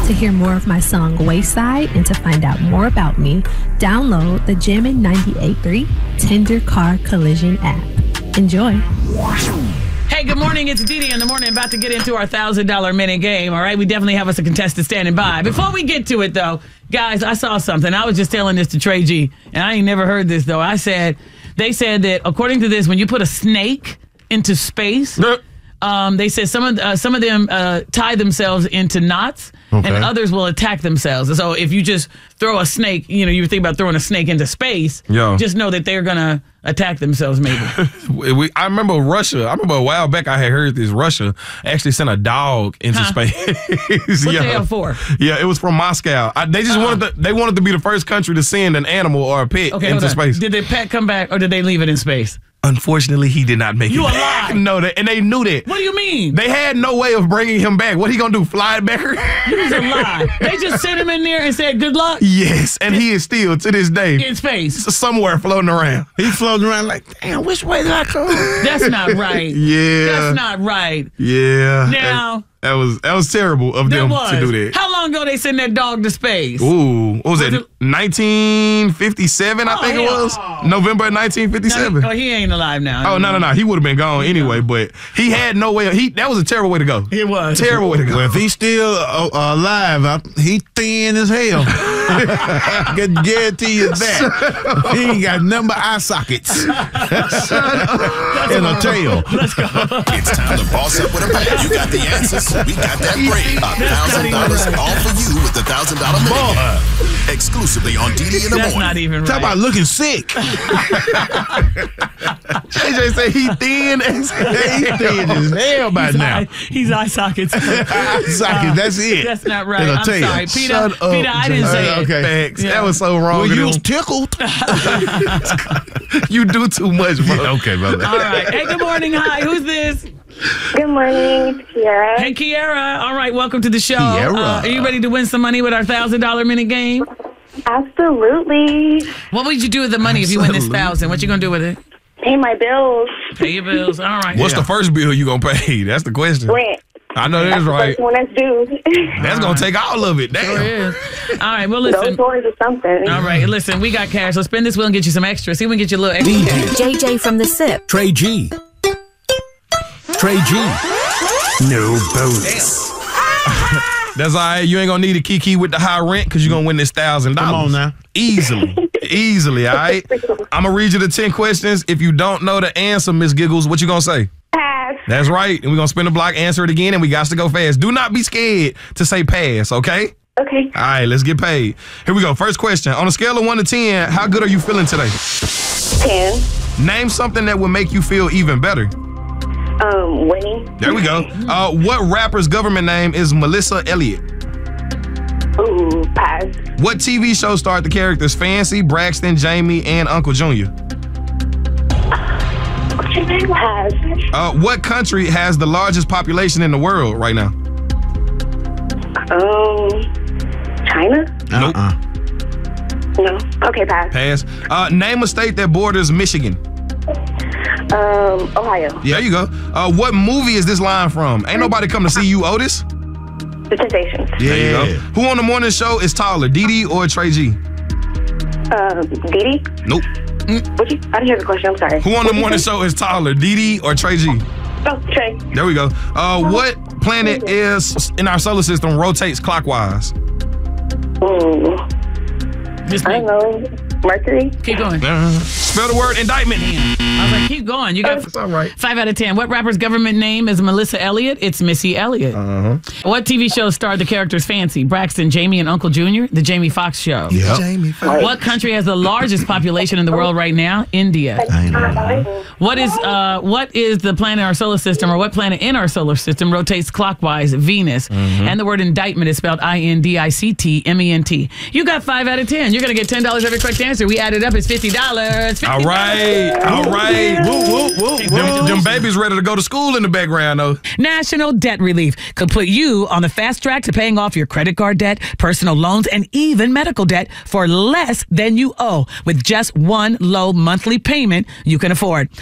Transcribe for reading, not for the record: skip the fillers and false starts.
To hear more of my song Wayside and to find out more about me, download the Jammin' 98.3 Tender Car Collision app. Enjoy. Hey, good morning. It's Dee Dee in the morning. About to get into our $1,000 minute game. All right, we definitely have us a contestant standing by. Before we get to it, though, guys, I saw something. I was just telling this to Trey G, and I ain't never heard this though. They said that according to this, when you put a snake into space, they said some of them tie themselves into knots, and others will attack themselves. So if you just throw a snake, you think about throwing a snake into space, just know that they're gonna attack themselves. Maybe. I remember Russia. I remember a while back I had heard this. Russia actually sent a dog into space. What the hell for? Yeah, it was from Moscow. They just wanted to be the first country to send an animal or a pet into space. Did the pet come back or did they leave it in space? Unfortunately, he did not make it. You a lie. No, and they knew that. What do you mean? They had no way of bringing him back. What he gonna do? Fly it back? You was a lie. They just sent him in there and said good luck. Yes, and he is still to this day in space, somewhere floating around. He's floating around like, damn, which way did I come? That's not right. Yeah, that's not right. Yeah. Now. That was terrible of them to do that. How long ago they sent that dog to space? Ooh, what was it? 1957, I think it was. November of 1957. No, he ain't alive now. Oh, no. He would have been gone anyway, but he had no way. That was a terrible way to go. It was. Terrible way to go. Well, if he's still alive, he thin as hell. I can guarantee you that. He ain't got nothing but eye sockets. And a tail. Let's go. It's time to boss up with a pack. You got the answers. We got that brain. $1,000 all for you with the $1,000 minute. Exclusively on Dee Dee in the morning. That's not even right. Talk about looking sick. JJ said he thin as hell by now. He's eye sockets. Eye sockets, that's it. That's not right. I'm sorry. Peter, I didn't say it. Okay. Yeah. That was so wrong. Well, you was tickled. You do too much, bro. Okay, brother. All right. Hey, good morning. Hi. Who's this? Good morning, it's Kiara. Hey, Kiara. All right, welcome to the show. Kiara. Are you ready to win some money with our $1,000 minute game? Absolutely. What would you do with the money if you win this $1,000? What you gonna do with it? Pay my bills. Pay your bills. All right. What's the first bill you gonna pay? That's the question. Rent. I know that's right. That's when that's due. That's gonna take all of it. Damn. Sure is. All right. Well, listen. Those toys or something. All right. Listen, we got cash. So spin this wheel and get you some extra. See if we can get you a little extra cash. JJ from the SIP. Trey G. No bonus. That's all right. You ain't gonna need a kiki with the high rent because you're gonna win this $1,000. Come on now. Easily, all right? I'm gonna read you the 10 questions. If you don't know the answer, Miss Giggles, what you gonna say? Pass. That's right. And we're gonna spin the block, answer it again, and we got to go fast. Do not be scared to say pass, okay? Okay. All right, let's get paid. Here we go. First question. On a scale of 1 to 10, how good are you feeling today? 10. Name something that will make you feel even better. Winning. There we go. What rapper's government name is Melissa Elliott? Ooh, pass. What TV show starred the characters Fancy, Braxton, Jamie, and Uncle Junior? Pass. What country has the largest population in the world right now? China? Nope. No. Okay, pass. Pass. Name a state that borders Michigan. Ohio. There you go. What movie is this line from? Ain't nobody come to see you, Otis? The Temptations. There you go. Who on the morning show is taller, Dee Dee or Trey G? Dee Dee? Nope. I didn't hear the question. I'm sorry. Who on the morning show is taller, Dee Dee or Trey G? Oh, Trey. There we go. What planet is in our solar system rotates clockwise? Ooh. I don't know. Mercury? Keep going. Spell the word indictment. I was like, keep going. You got It's all right. 5 out of 10. What rapper's government name is Melissa Elliott? It's Missy Elliott. What TV show starred the characters Fancy, Braxton, Jamie, and Uncle Junior? The Jamie Foxx Show. Yep. What country has the largest population in the world right now? India. What is the planet in our solar system, or what planet in our solar system rotates clockwise? Venus. And the word indictment is spelled INDICTMENT. You got 5 out of 10. You're going to get $10 every correct answer. We added up. It's $50. $50. All right. Them babies ready to go to school in the background, though. National Debt Relief could put you on the fast track to paying off your credit card debt, personal loans, and even medical debt for less than you owe with just one low monthly payment you can afford.